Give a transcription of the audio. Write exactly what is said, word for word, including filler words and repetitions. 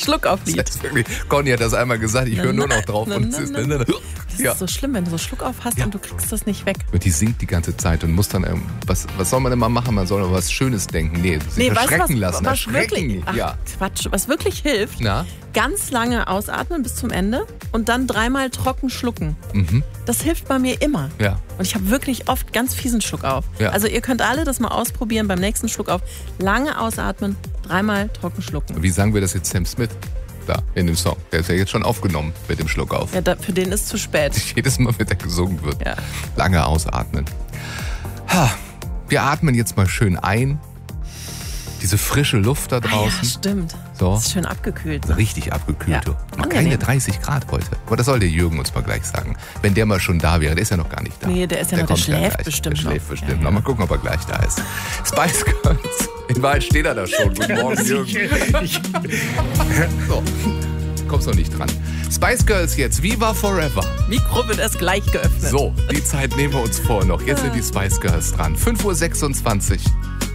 Schluckauf-Lied. Das ist wirklich, Conny hat das einmal gesagt, ich höre nur noch drauf. Na, und na, es ist, na, na. Das ja. ist so schlimm, wenn du so Schluckauf hast Ja. und du kriegst das nicht weg. Und die singt die ganze Zeit und muss dann, ähm, was, was soll man denn mal machen? Man soll aber was Schönes denken. Nee, sich Nee, weißt du, erschrecken was, lassen. was Erschrecken wirklich, nicht. ach, Ja. Quatsch, was wirklich hilft, Na? ganz lange ausatmen bis zum Ende und dann dreimal trocken schlucken. Mhm. Das hilft bei mir immer. Ja. Und ich habe wirklich oft ganz fiesen Schluck auf. Ja. Also ihr könnt alle das mal ausprobieren beim nächsten Schluck auf. Lange ausatmen, dreimal trocken schlucken. Wie sagen wir das jetzt Sam Smith da in dem Song? Der ist ja jetzt schon aufgenommen mit dem Schluck auf. Ja, da, für den ist zu spät. Jedes Mal, wenn der gesungen wird. Ja. Lange ausatmen. Ha, wir atmen jetzt mal schön ein. Diese frische Luft da Ah, draußen. ja, stimmt. So. Das ist schön abgekühlt. So richtig abgekühlt. Ja. du. Noch Angenehm. keine dreißig Grad heute. Aber das soll der Jürgen uns mal gleich sagen. Wenn der mal schon da wäre. Der ist ja noch gar nicht da. Nee, der ist ja noch- der kommt schläft gleich. bestimmt Der noch. schläft bestimmt Ja, ja. noch. Mal gucken, ob er gleich da ist. Spice Girls. In Wahrheit steht er da schon. Guten Morgen, Jürgen. So. Kommst noch nicht dran. Spice Girls jetzt. Viva Forever. Mikro wird erst gleich geöffnet. So, die Zeit nehmen wir uns vor noch. Jetzt sind die Spice Girls dran. fünf Uhr sechsundzwanzig.